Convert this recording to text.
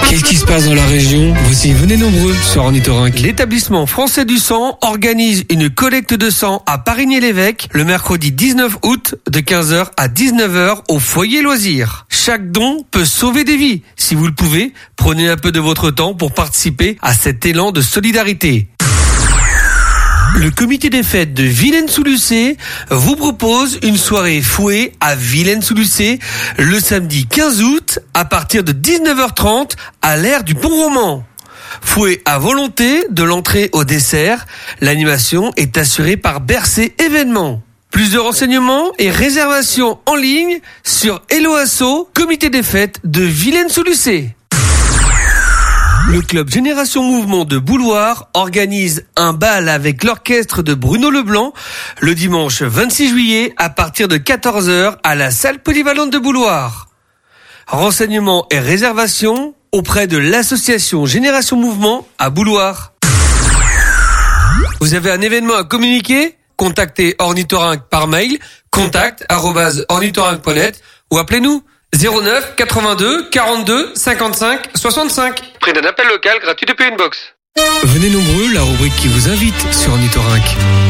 Qu'est-ce qui se passe dans la région? Voici, venez nombreux sur Ornithorynque. L'établissement français du sang organise une collecte de sang à Parigny-l'Évêque le mercredi 19 août de 15h à 19h au foyer loisirs. Chaque don peut sauver des vies. Si vous le pouvez, prenez un peu de votre temps pour participer à cet élan de solidarité. Le comité des fêtes de Villaines-sous-Lucé vous propose une soirée fouet à Villaines-sous-Lucé le samedi 15 août à partir de 19h30 à l'aire du Pont-Roman. Fouet à volonté de l'entrée au dessert. L'animation est assurée par Bercé Événements. Plus de renseignements et réservations en ligne sur Hello Asso, comité des fêtes de Villaines-sous-Lucé. Le club Génération Mouvement de Bouloir organise un bal avec l'orchestre de Bruno Leblanc le dimanche 26 juillet à partir de 14h à la salle polyvalente de Bouloir. Renseignements et réservations auprès de l'association Génération Mouvement à Bouloir. Vous avez un événement à communiquer? Contactez Ornithorynque par mail contact@ornithorynque.net ou appelez-nous 09 82 42 55 65. Prix d'un appel local gratuit depuis une box. Venez nombreux, la rubrique qui vous invite sur Ornithorynque.